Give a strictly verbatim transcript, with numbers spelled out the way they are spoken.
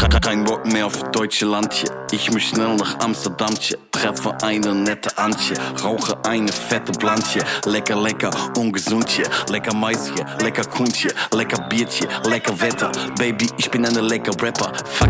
Kein Bock mehr auf deutsche Landje. Ich muss schnell nach Amsterdamtje. Treffe eine nette Antje. Rauche eine fette Blantje. Lecker, lecker, ungesundje. Lecker Maisje, lecker Kuntje. Lecker Biertje, lecker Wetter. Baby, ich bin eine lecker Rapper. Fuck